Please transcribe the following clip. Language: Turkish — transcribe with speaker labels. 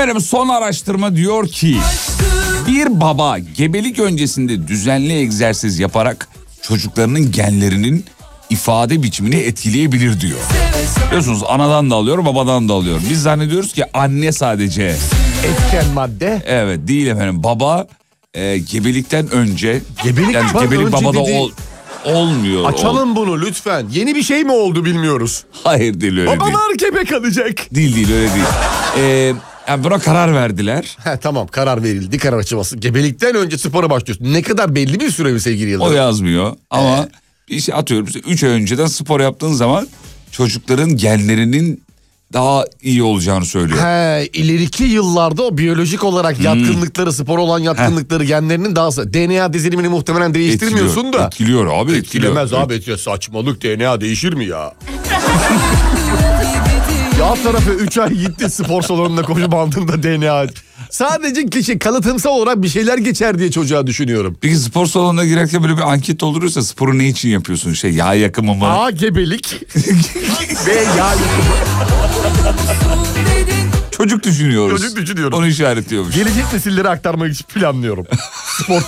Speaker 1: Efendim son araştırma diyor ki bir baba gebelik öncesinde düzenli egzersiz yaparak çocuklarının genlerinin ifade biçimini etkileyebilir diyor. Biliyorsunuz anadan da alıyor, babadan da alıyor. Biz zannediyoruz ki anne sadece
Speaker 2: etken madde.
Speaker 1: Evet, değil efendim. Baba gebelikten önce
Speaker 2: gebelik
Speaker 1: babada olmuyor.
Speaker 2: Açalım bunu lütfen. Yeni bir şey mi oldu bilmiyoruz.
Speaker 1: Hayır, değil öyle
Speaker 2: Babalar gebe kalacak.
Speaker 1: Değil öyle değil. Yani buna karar verdiler.
Speaker 2: Tamam, karar verildi, karar açılması. Gebelikten önce spora başlıyorsun. Ne kadar belli bir süre mi sevgili Yıldırım?
Speaker 1: O yazmıyor ama bir şey atıyorum. 3 ay önceden spor yaptığın zaman çocukların genlerinin daha iyi olacağını söylüyor.
Speaker 2: İleriki yıllarda o biyolojik olarak yatkınlıkları, spor olan yatkınlıkları genlerinin daha... DNA dizilimini muhtemelen değiştirmiyorsun da.
Speaker 1: Etkiliyor abi.
Speaker 2: Etkilemez abi. Saçmalık, DNA değişir mi ya? Ya tarafı 3 ay gitti spor salonunda koşu bandında DNA. Sadece kalıtımsal olarak bir şeyler geçer diye çocuğa düşünüyorum.
Speaker 1: Peki spor salonuna girerken böyle bir anket dolduruyorsa sporu ne için yapıyorsun? Yağ yakımı mı?
Speaker 2: A. Gebelik. B. Yağ yakımı.
Speaker 1: Çocuk düşünüyoruz.
Speaker 2: Çocuk düşünüyoruz.
Speaker 1: Onu işaretliyormuş.
Speaker 2: Gelecek nesillere aktarmak için planlıyorum. Spor